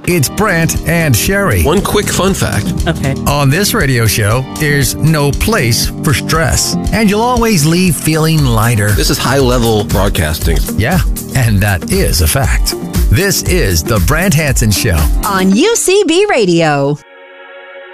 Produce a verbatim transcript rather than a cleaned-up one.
it's Brant and Sherry. One quick fun fact. Okay. On this radio show, there's no place for stress, and you'll always leave feeling lighter. This is high-level broadcasting. Yeah, and that is a fact. This is the Brant Hansen Show on U C B Radio.